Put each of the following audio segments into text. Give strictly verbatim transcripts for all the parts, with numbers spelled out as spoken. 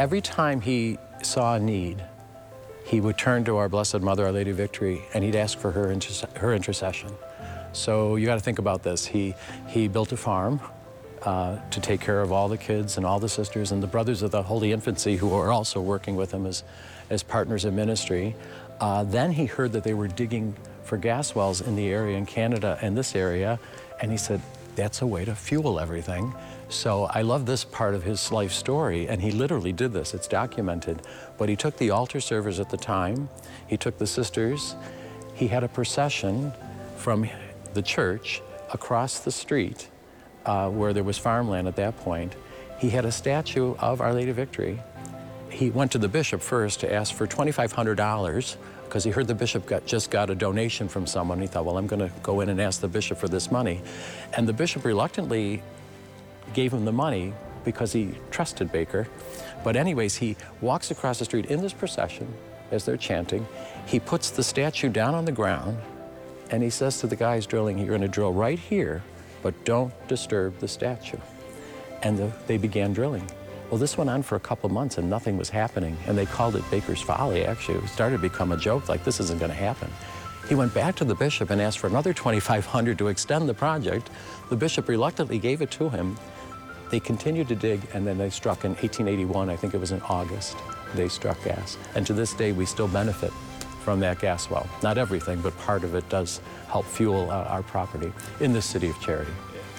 every time he saw a need, he would turn to our Blessed Mother, Our Lady of Victory, and he'd ask for her, inter her intercession. So you got to think about this. He, he built a farm uh, to take care of all the kids and all the sisters and the brothers of the Holy Infancy who were also working with him as, as partners in ministry. Uh, then he heard that they were digging for gas wells in the area in Canada and this area, and he said, that's a way to fuel everything. So I love this part of his life story, and he literally did this, it's documented. But he took the altar servers at the time, he took the sisters, he had a procession from the church across the street uh, where there was farmland at that point. He had a statue of Our Lady of Victory. He went to the bishop first to ask for twenty-five hundred dollars because he heard the bishop got, just got a donation from someone. He thought, well, I'm going to go in and ask the bishop for this money. And the bishop reluctantly gave him the money because he trusted Baker. But anyways, he walks across the street in this procession as they're chanting. He puts the statue down on the ground, and he says to the guys drilling, you're going to drill right here, but don't disturb the statue. And the, they began drilling. Well, this went on for a couple months and nothing was happening. And they called it Baker's Folly, actually. It started to become a joke, like this isn't going to happen. He went back to the bishop and asked for another twenty-five hundred dollars to extend the project. The bishop reluctantly gave it to him. They continued to dig, and then they struck in eighteen eighty-one, I think it was in August, they struck gas. And to this day, we still benefit from that gas well. Not everything, but part of it does help fuel uh, our property in this city of Charity.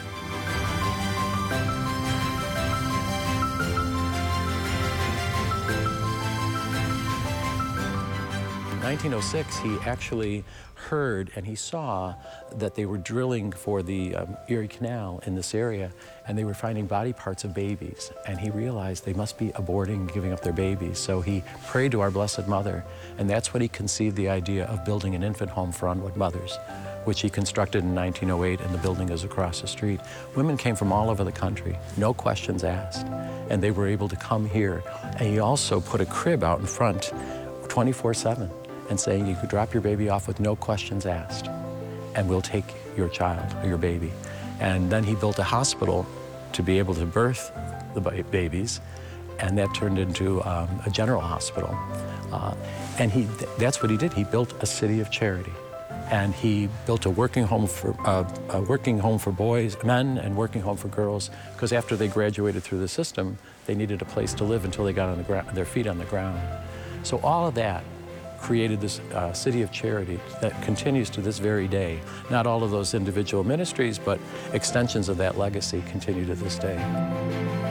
In nineteen oh six, he actually heard and he saw that they were drilling for the um, Erie Canal in this area, and they were finding body parts of babies. And he realized they must be aborting and giving up their babies. So he prayed to our Blessed Mother, and that's when he conceived the idea of building an infant home for unwed mothers, which he constructed in nineteen oh eight, and the building is across the street. Women came from all over the country, no questions asked, and they were able to come here. And he also put a crib out in front twenty-four seven. And saying you could drop your baby off with no questions asked, and we'll take your child or your baby. And then he built a hospital to be able to birth the babies, and that turned into um, a general hospital. Uh, and he, that's what he did. He built a city of charity, and he built a working home for uh, a working home for boys, men, and working home for girls. Because after they graduated through the system, they needed a place to live until they got on the ground, their feet on the ground. So all of that created this uh, city of charity that continues to this very day. Not all of those individual ministries, but extensions of that legacy continue to this day.